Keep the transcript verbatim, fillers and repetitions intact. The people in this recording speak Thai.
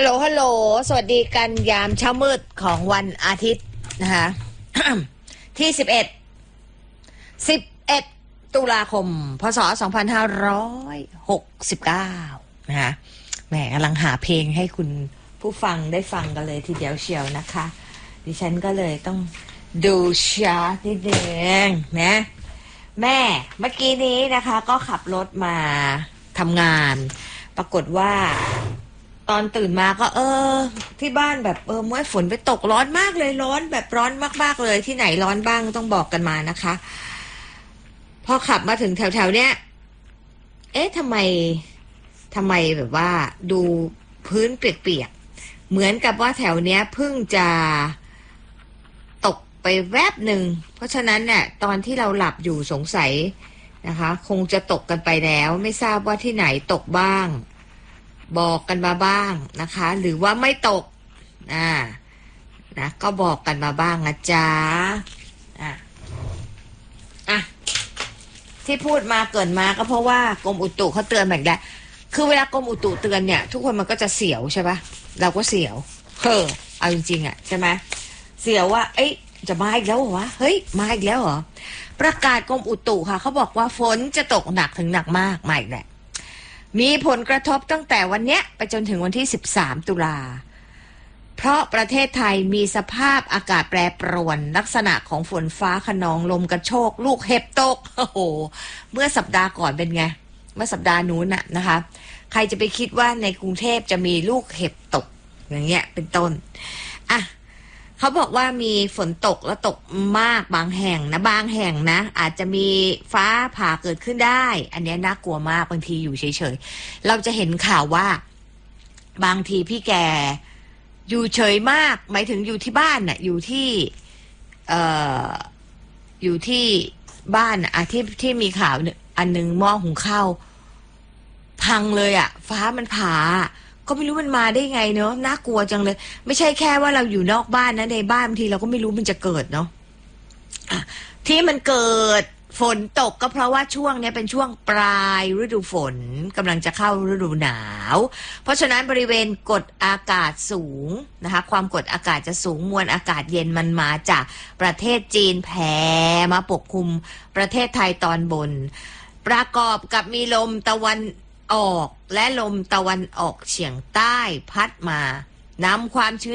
ฮัลโหลฮัลโหลสวัสดีกันยามเช้ามืดของวันอาทิตย์นะคะ ที่สิบเอ็ด สิบเอ็ดตุลาคมพศสองพันห้าร้อยหกสิบเก้านะคะแหมกำลังหาเพลงให้คุณผู้ฟังได้ฟังกันเลยทีเดียวเชียวนะคะดิฉันก็เลยต้องดูชาร์ตนิดนึงนะแม่เมื่อกี้นี้นะคะก็ขับรถมาทำงานปรากฏว่าตอนตื่นมาก็เออที่บ้านแบบเออเมื่อฝนไปตกร้อนมากเลยร้อนแบบร้อนมากๆเลยที่ไหนร้อนบ้างต้องบอกกันมานะคะพอขับมาถึงแถวๆเนี้ยเอ๊ะทำไมทำไมแบบว่าดูพื้นเปียกๆเหมือนกับว่าแถวเนี้ยเพิ่งจะตกไปแวบหนึ่งเพราะฉะนั้นเนี่ยตอนที่เราหลับอยู่สงสัยนะคะคงจะตกกันไปแล้วไม่ทราบว่าที่ไหนตกบ้างบอกกันมาบ้างนะคะหรือว่าไม่ตกอ่านะก็บอกกันมาบ้างนะจ๊ะอ่ะอ่ะที่พูดมาเกินมาก็เพราะว่ากรมอุตุเขาเตือนแบบนี้คือเวลากรมอุตุเตือนเนี่ยทุกคนมันก็จะเสียวใช่ปะเราก็เสียวเฮ้อเอาจริงๆอ่ะใช่ไหมเสียวว่าเอ้ยจะมาอีกแล้วเหรอวะเฮ้ยมาอีกแล้วเหรอประกาศกรมอุตุค่ะเขาบอกว่าฝนจะตกหนักถึงหนักมากมาอีกแหละมีผลกระทบตั้งแต่วันเนี้ยไปจนถึงวันที่สิบสามตุลาเพราะประเทศไทยมีสภาพอากาศแปรปรวนลักษณะของฝนฟ้าคะนองลมกระโชกลูกเห็บตกโอ้โหเมื่อสัปดาห์ก่อนเป็นไงเมื่อสัปดาห์นู้นน่ะนะคะใครจะไปคิดว่าในกรุงเทพจะมีลูกเห็บตกอย่างเงี้ยเป็นต้นอ่ะเขาบอกว่ามีฝนตกแล้วตกมากบางแห่งนะบางแห่งนะอาจจะมีฟ้าผ่าเกิดขึ้นได้อันนี้น่ากลัวมากบางทีอยู่เฉยๆเราจะเห็นข่าวว่าบางทีพี่แกอยู่เฉยมากหมายถึงอยู่ที่บ้านน่ะอยู่ที่เอ่ออยู่ที่บ้านอ่ะที่ที่มีข่าวอันนึงหม้อหุงข้าวพังเลยอ่ะฟ้ามันผ่าก็ไม่รู้มันมาได้ไงเนอะน่ากลัวจังเลยไม่ใช่แค่ว่าเราอยู่นอกบ้านนะในบ้านบางทีเราก็ไม่รู้มันจะเกิดเนาะะที่มันเกิดฝนตกก็เพราะว่าช่วงนี้เป็นช่วงปลายฤดูฝนกำลังจะเข้าฤดูหนาวเพราะฉะนั้นบริเวณกดอากาศสูงนะคะความกดอากาศจะสูงมวลอากาศเย็นมันมาจากประเทศจีนแผ่มาปกคลุมประเทศไทยตอนบนประกอบกับมีลมตะวันออกและลมตะวันออกเฉียงใต้พัดมานำความชื้น